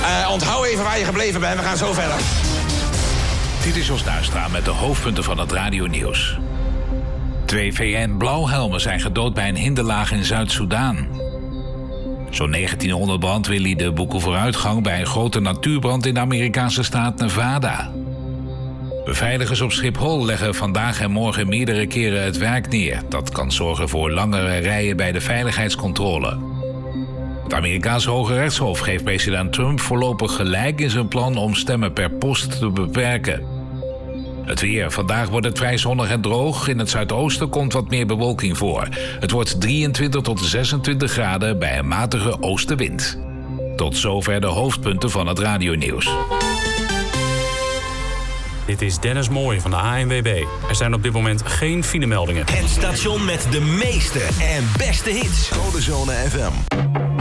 Onthoud even waar je gebleven bent. We gaan zo verder. Dit is Jos Duistra met de hoofdpunten van het radionieuws. 2 VN-blauwhelmen zijn gedood bij een hinderlaag in Zuid-Soedan. Zo'n 1900 brandweerlieden boeken vooruitgang bij een grote natuurbrand in de Amerikaanse staat Nevada. Beveiligers op Schiphol leggen vandaag en morgen meerdere keren het werk neer. Dat kan zorgen voor langere rijen bij de veiligheidscontrole. Het Amerikaanse Hoge Rechtshof geeft president Trump voorlopig gelijk in zijn plan om stemmen per post te beperken. Het weer. Vandaag wordt het vrij zonnig en droog. In het zuidoosten komt wat meer bewolking voor. Het wordt 23 tot 26 graden bij een matige oostenwind. Tot zover de hoofdpunten van het radionieuws. Dit is Dennis Mooij van de ANWB. Er zijn op dit moment geen filemeldingen. Het station met de meeste en beste hits. Codezone FM.